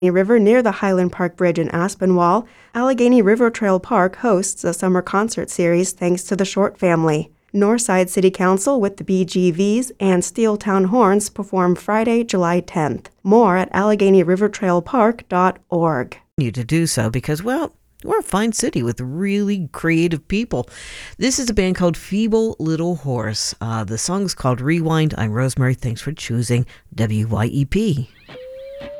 River near the Highland Park Bridge in Aspinwall, Allegheny River Trail Park hosts a summer concert series thanks to the Short family. Northside City Council with the BGVs and Steeltown Horns perform Friday, July 10th. More at AlleghenyRiverTrailPark.org. You to do so because, well, we're a fine city with really creative people. This is a band called Feeble Little Horse. The song's called Rewind. I'm Rosemary. Thanks for choosing WYEP.